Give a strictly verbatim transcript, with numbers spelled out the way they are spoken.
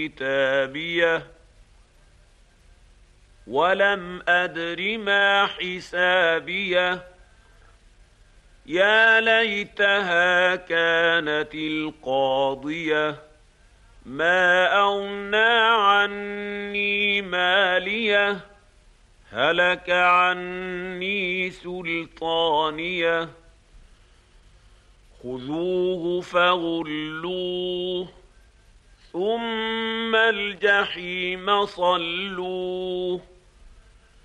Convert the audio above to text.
كتابيه ولم أدر ما حسابيه يا ليتها كانت القاضية ما أغنى عني ماليه هلك عني سلطانيه خذوه فغلوه ثم الجحيم صلوه